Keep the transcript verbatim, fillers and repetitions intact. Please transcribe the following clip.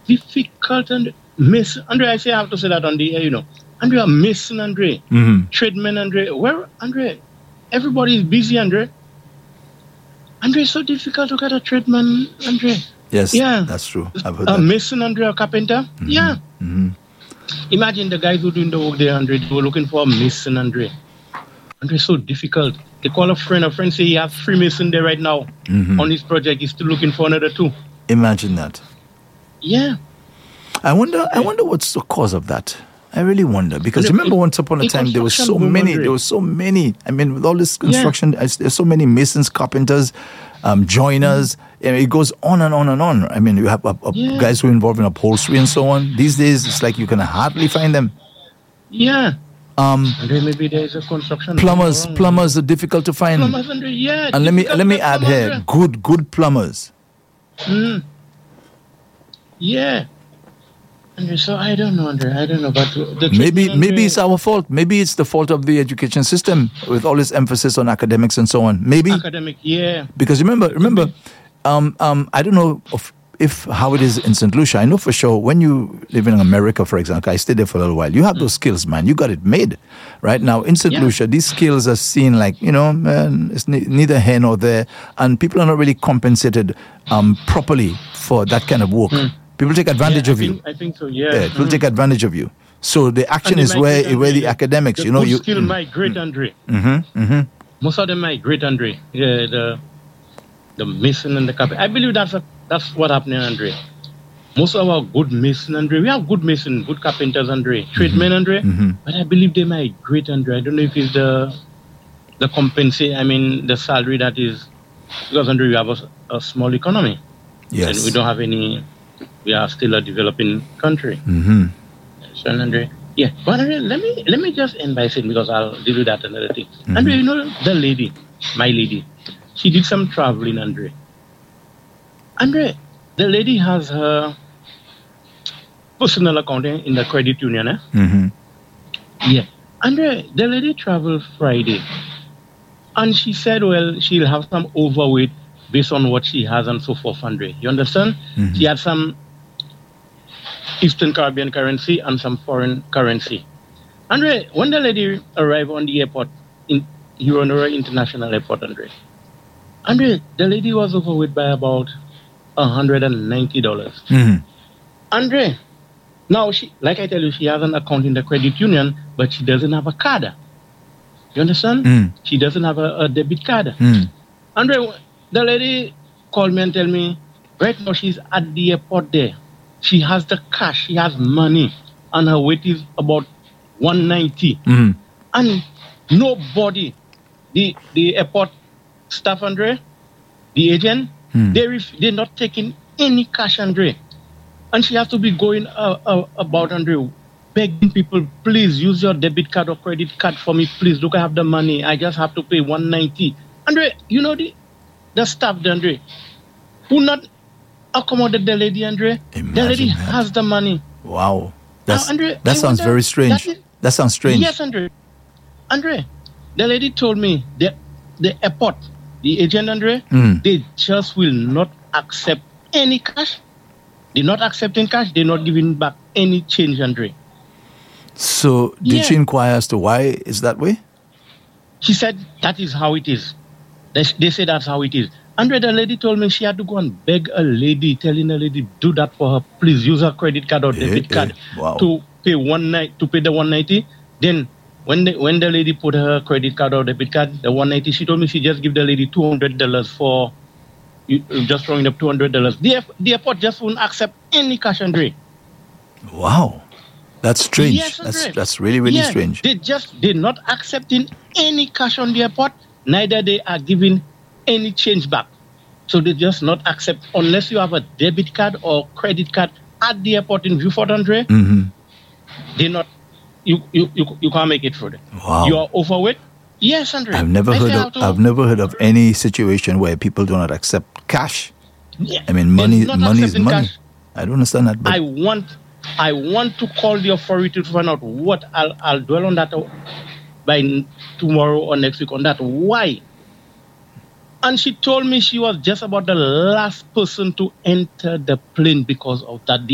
difficult and miss. Andre, I say I have to say that on the air, you know. Andre, I'm missing Andre. Mm-hmm. Tradesmen, Andre. Where, Andre? Everybody is busy, Andre. Andre, it's so difficult to get a tradesman, Andre. Yes, yeah, that's true. I've heard a that. mason, Andre, a carpenter. Mm-hmm. Yeah. Mm-hmm. Imagine the guys who doing the work there, Andre. They were looking for a mason, Andre. Andre, it's so difficult. They call a friend. A friend say he has three mason there right now mm-hmm. on his project. He's still looking for another two. Imagine that. Yeah. I wonder. I wonder what's the cause of that. I really wonder because Andre, remember it, once upon a time there were so many. Andre. There were so many. I mean, with all this construction, yeah. there's so many masons, carpenters, um, joiners. Mm-hmm. And it goes on and on and on. I mean, you have uh, uh, yeah. guys who are involved in upholstery and so on. These days, it's like you can hardly find them. Yeah. Um, and then maybe there's a construction. Plumbers, plumbers are difficult to find. Plumbers, Andre, yeah. And let me let me add here, Andre. good good plumbers. Mm. Yeah. Andre, so I don't know, Andre. I don't know, but the maybe Andre, maybe it's our fault. Maybe it's the fault of the education system with all this emphasis on academics and so on. Maybe academic, yeah. Because remember, remember, um, um, I don't know if, if how it is in Saint Lucia. I know for sure when you live in America, for example, I stayed there for a little while. You have mm. those skills, man. You got it made, right? Now in Saint Yeah. Lucia, these skills are seen like you know, man, it's ne- neither here nor there, and people are not really compensated um, properly for that kind of work. Mm. People take advantage yeah, of think, you. I think so, yeah. yeah people mm-hmm. take advantage of you. So the action is where where the academics, the you know, you skill mm, migrate, mm, Andre. Mm-hmm, mm-hmm. Most of them migrate, Andre. Yeah, the the mason and the carpenter. I believe that's a, that's what happening, Andre. Most of our good mason, Andre. We have good mason, good carpenters, Andre. Tradesmen, Andre. Mm-hmm. But I believe they migrate, Andre. I don't know if it's the the compensate. I mean, the salary that is because, Andre, we have a, a small economy. Yes. And we don't have any. We are still a developing country. Mm-hmm. So, Andre, yeah. But Andre, let me let me just end by saying, because I'll deal with that another thing. Mm-hmm. Andre, you know the lady, my lady, she did some traveling, Andre. Andre, the lady has her personal account in the credit union, eh? Mm-hmm. Yeah. Andre, the lady traveled Friday. And she said, well, she'll have some overweight based on what she has and so forth, Andre. You understand? Mm-hmm. She had some Eastern Caribbean currency and some foreign currency. Andre, when the lady arrived on the airport, in Heronora International Airport, Andre, Andre, the lady was overweight by about one hundred ninety dollars. Mm-hmm. Andre, now, she, like I tell you, she has an account in the credit union, but she doesn't have a card. You understand? Mm. She doesn't have a, a debit card. Mm. Andre, the lady called me and tell me, right now she's at the airport there. She has the cash, she has money, and her weight is about one ninety. Mm. And nobody, the the airport staff, Andre, the agent, mm. they ref- they're not taking any cash, Andre. And she has to be going uh, uh, about, Andre, begging people, please use your debit card or credit card for me, please. Look, I have the money. I just have to pay one ninety. Andre, you know the the staff, Andre, who not accommodate the lady, Andre. Imagine the lady that. has the money. Wow. That's, now, Andre, that I sounds very strange. That, is, that sounds strange. Yes, Andre. Andre, the lady told me that the airport, the agent, Andre, mm. they just will not accept any cash. They're not accepting cash. They're not giving back any change, Andre. So did yeah. she inquire as to why it's that way? She said that is how it is. They, they say that's how it is. Andre, the lady told me she had to go and beg a lady, telling a lady, do that for her. Please use her credit card or debit yeah, card yeah. Wow. to pay one night to pay the one ninety. Then when the, when the lady put her credit card or debit card, the one ninety, she told me she just give the lady two hundred dollars for you, just throwing up two hundred dollars. The, the airport just won't accept any cash, Andre. Wow. That's strange. Yes, that's that's really, really yeah, strange. They just, they're not accepting any cash on the airport, neither they are giving any change back. So they just not accept, unless you have a debit card or credit card at the airport in Vieux Fort, Andre, mm-hmm. they're not, you, you, you, you can't make it through them. Wow. You are overweight? Yes, Andre. I've never I heard of, I've never heard of any situation where people do not accept cash. Yeah. I mean, money, money is money. Cash. I don't understand that. But I want, I want to call the authority to find out what, I'll, I'll dwell on that by tomorrow or next week on that. Why? And she told me she was just about the last person to enter the plane because of that.